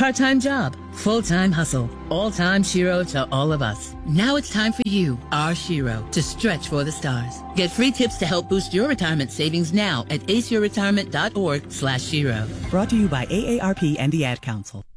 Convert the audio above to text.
Part-time job, full-time hustle, all-time Shiro to all of us. Now it's time for you, our Shiro, to stretch for the stars. Get free tips to help boost your retirement savings now at aceyourretirement.org/Shiro. Brought to you by AARP and the Ad Council.